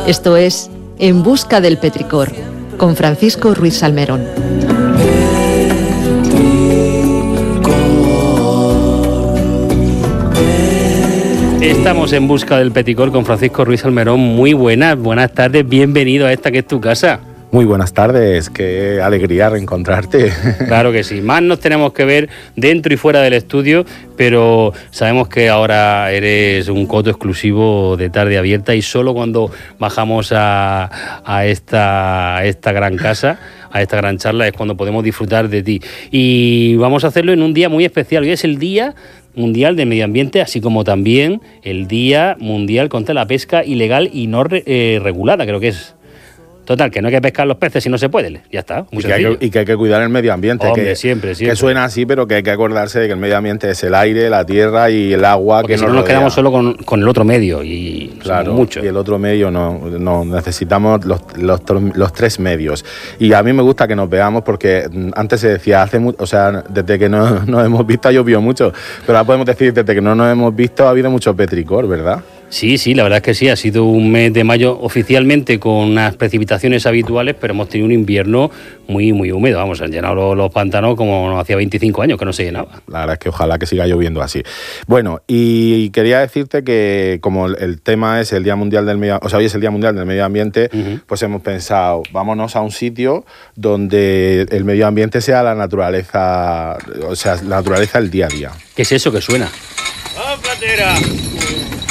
Esto es En busca del petricor, con Francisco Ruiz Salmerón. Estamos en busca del petricor con Francisco Ruiz Salmerón. Muy buenas tardes, bienvenido a esta que es tu casa. Muy buenas tardes, qué alegría reencontrarte. Claro que sí, más nos tenemos que ver dentro y fuera del estudio, pero sabemos que ahora eres un coto exclusivo de Tarde Abierta y solo cuando bajamos a esta gran casa, a esta gran charla, es cuando podemos disfrutar de ti. Y vamos a hacerlo en un día muy especial. Hoy es el Día Mundial del Medio Ambiente, así como también el Día Mundial contra la Pesca Ilegal y no regulada, creo que es. Total, que no hay que pescar los peces si no se puede, ya está. Y que hay que cuidar el medio ambiente. Hombre, siempre. Que suena así, pero que hay que acordarse de que el medio ambiente es el aire, la tierra y el agua. Porque que si no nos quedamos solo con el otro medio y claro, mucho. Y el otro medio no necesitamos los tres medios. Y a mí me gusta que nos veamos porque antes se decía, desde que no nos hemos visto ha llovido mucho, pero ahora podemos decir desde que no nos hemos visto ha habido mucho petricor, ¿verdad? Sí, la verdad es que sí, ha sido un mes de mayo oficialmente con unas precipitaciones habituales, pero hemos tenido un invierno muy húmedo, vamos, han llenado los pantanos como hacía 25 años que no se llenaba. La verdad es que ojalá que siga lloviendo así. Bueno, y quería decirte que como el tema es el Día Mundial del Medio, hoy es el Día Mundial del Medio Ambiente, pues hemos pensado, vámonos a un sitio donde el medio ambiente sea la naturaleza, la naturaleza del día a día. ¿Qué es eso que suena? ¡Ah, platera!